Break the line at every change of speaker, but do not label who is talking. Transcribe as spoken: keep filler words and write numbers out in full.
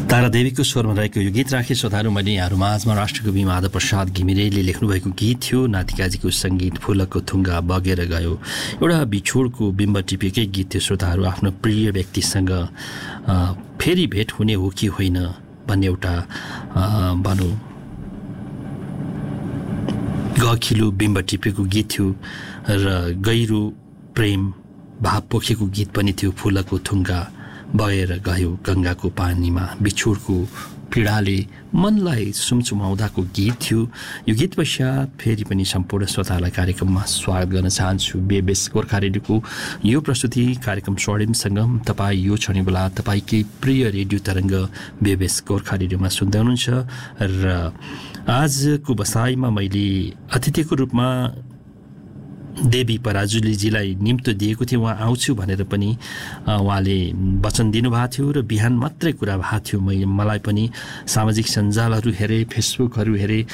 तारादेवीको स्वरमा रहेको यो गीत राखे श्रोताहरू मैले यहाँहरू माझमा राष्ट्रकवि माधव प्रसाद घिमिरेले लेख्नुभएको गीत थियो। नातिकाजीको सङ्गीत फुलको थुङ्गा बगेर गयो, एउटा बिछोडको बिम्ब टिपेकै गीत थियो। श्रोताहरू आफ्नो प्रिय व्यक्तिसँग फेरि भेट हुने हो कि होइन भन्ने एउटा भनौँ गखिलो बिम्ब टिपेको गीत थियो र गहिरो प्रेम भाव पोखेको गीत पनि थियो। फुलको थुङ्गा बगेर गयो गङ्गाको पानीमा, बिछोडको पीडाले मनलाई सुमसुमाउँदाको गीत थियो। यो गीत पश्चात फेरि पनि सम्पूर्ण श्रोतालाई कार्यक्रममा स्वागत गर्न चाहन्छु। बेबेस गोर्खा रेडियोको यो प्रस्तुति कार्यक्रम स्वर्णिम सङ्गम तपाईँ यो क्षण बेला तपाईँकै प्रिय रेडियो तरङ्ग बेबेस गोर्खा रेडियोमा सुन्दै हुनुहुन्छ र आजको बसाइमा मैले अतिथिको रूपमा देवी पराजुलीजीलाई निम्तो दिएको थिएँ। उहाँ आउँछु भनेर पनि उहाँले वचन दिनुभएको थियो र बिहान मात्रै कुरा भएको थियो। मैले मलाई पनि सामाजिक सञ्जालहरू हेरेँ, फेसबुकहरू हेरेँ,